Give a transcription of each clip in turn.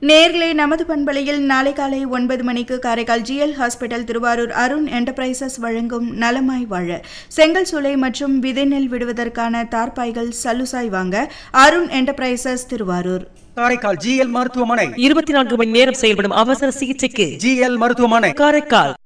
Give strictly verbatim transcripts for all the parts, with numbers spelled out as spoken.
நேர்களே, நமது பண்பலையில் நாளை காலை ஒன்பது மணிக்கு Karaikal GL hospital Thiruvarur Arun enterprises வழங்கும் நலமாய் வாழ செங்கல் சூளை மற்றும் விதைநெல் விடுவதற்கான தார்பாய்கள் சல்லுசாய் வாங்க அருண் என்டர்பிரைசஸ் திருவாரூர். காரைக்கால் ஜிஎல் மருத்துவமனை இருபத்தி நான்கு மணி நேரம் செயல்படும் அவசர சிகிச்சைக்கு ஜிஎல் மருத்துவமனை காரைக்கால்.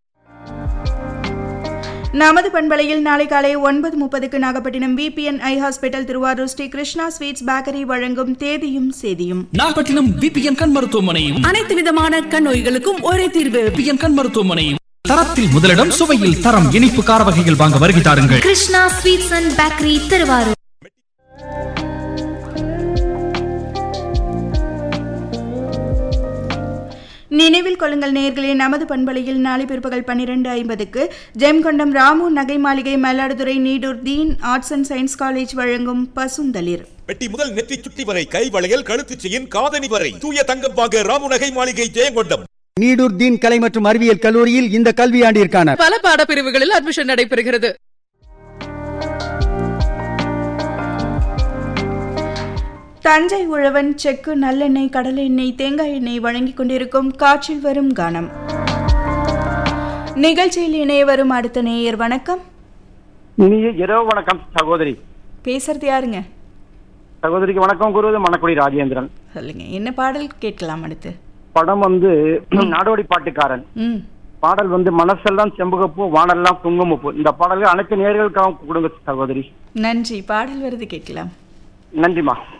நமது பண்பலையில் நாளை காலை ஒன்பது முப்பதுக்கு நாகப்பட்டினம் விபிஎன் ஐ hospital Thiruvarur Sri Krishna sweets bakery வழங்கும் தேதியும் சேதியும். நாகப்பட்டினம் விபிஎன் கண் மருத்துவமனையும் அனைத்து விதமான கண் நோய்களுக்கும் ஒரே தீர்வு. விபிஎன் கண் மருத்துவமனையும். தரத்தில் முதலிடம், சுவையில் தரம். இனிப்பு கார வகைகள் வாங்க வருகை தாருங்கள். Krishna sweets and bakery Thiruvarur. நினைவில் கொள்ளுங்கள் நேயர்களே, நமது பண்பலையில் நாளை பிற்பகல் பன்னிரண்டு ஐம்பதுக்கு ஜெம்கொண்டம் ராமு நகை மாளிகை மயிலாடுதுறை நீடூர் தீன் ஆர்ட்ஸ் அண்ட் சயின்ஸ் காலேஜ் வழங்கும் பசுந்தளிர். வெட்டி முதல் நெற்றி சுட்டி வரை கை வளையல் கழுத்து செயின் காதணி வரை தூய தங்கம் வாங்க ராமு நகை மாளிகை ஜெயங்கொண்டம். நீடூர் தீன் கலை மற்றும் அறிவியல் கல்லூரியில் இந்த கல்வியாண்டிற்கான பல பாடப்பிரிவுகளில் அட்மிஷன் நடைபெறுகிறது. தஞ்சை உழவன் செக்கு நல்லெண்ணெய் கடலை எண்ணெய் தேங்காய் எண்ணெய் வழங்கிக் கொண்டிருக்கும் காற்றில் வரும் கானம் நிகழ்ச்சியில் இணைய வரும் அடுத்த நேயர். வணக்கம். இனிய இரவு வணக்கம் சகோதரி. பேசுறது யாருங்க? சகோதரிக்கு வணக்கம் கூறுவது மணக்குடி ராஜேந்திரன். சொல்லுங்க, என்ன பாடல் கேட்கலாம்? அடுத்து படம் வந்து நாடோடி பாட்டுக்காரன். ம் பாடல் வந்து மனசெல்லாம் செம்பகப்பூ வானெல்லாம் குங்குமப்பூ. இந்த பாடல்கள் அனைத்து நேயர்களுக்காக கொடுங்க சகோதரி. நன்றி. பாடல் வருது, கேட்கலாம். நன்றிமா.